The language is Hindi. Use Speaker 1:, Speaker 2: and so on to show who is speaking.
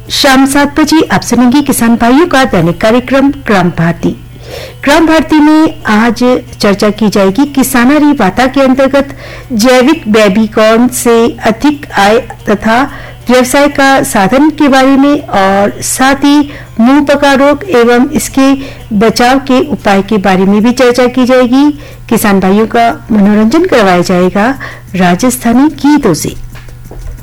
Speaker 1: शाम 7 बजे आप सुनेंगे किसान भाइयों का दैनिक कार्यक्रम ग्राम भारती। ग्राम भारती में आज चर्चा की जाएगी किसानरी वार्ता के अंतर्गत जैविक बेबी कॉर्न से अधिक आय तथा व्यवसाय का साधन के बारे में और साथ ही मुंह पका रोग एवं इसके बचाव के उपाय के बारे में भी चर्चा की जाएगी। किसान भाइयों का मनोरंजन करवाया जाएगा राजस्थानी गीतों से।